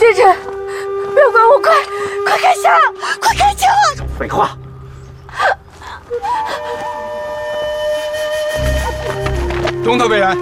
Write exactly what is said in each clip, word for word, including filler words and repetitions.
晨晨，不要管我，快快开枪，快开枪！ 废话。 中特委员，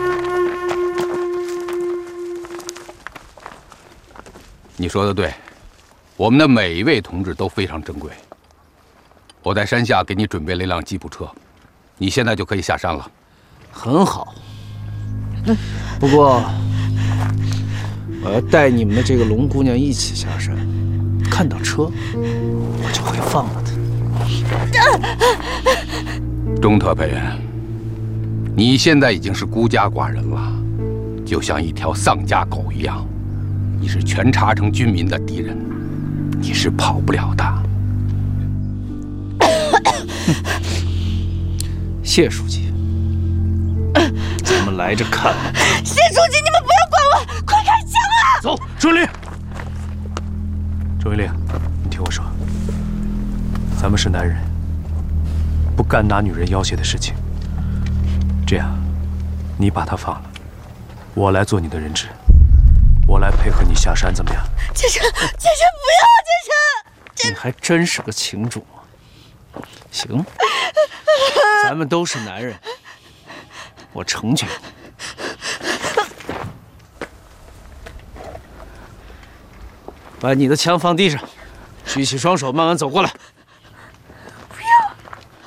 你说的对，我们的每一位同志都非常珍贵。我在山下给你准备了一辆吉普车，你现在就可以下山了。 很好。不过，我要带你们的这个龙姑娘一起下山，看到车，我就会放了她。 中特派员，你现在已经是孤家寡人了，就像一条丧家狗一样。你是全茶城军民的敌人，你是跑不了的。 谢书记，咱们来着看。 谢书记，你们不要管我，快开枪啊！ 走，遵令。周云令，你听我说，咱们是男人，不干拿女人要挟的事情。这样，你把她放了，我来做你的人质，我来配合你下山，怎么样？ 建成，建成，不要，建成！ 你还真是个情主啊！行，咱们都是男人，我成全你。把你的枪放地上，举起双手，慢慢走过来。